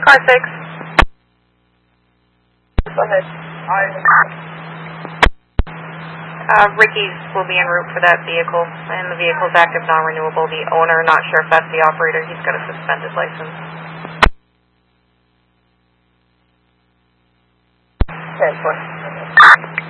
Car 6. Go ahead. Ricky's will be en route for that vehicle, and the vehicle's active, non-renewable. The owner, not sure if that's the operator. He's got a suspended license. 10-4.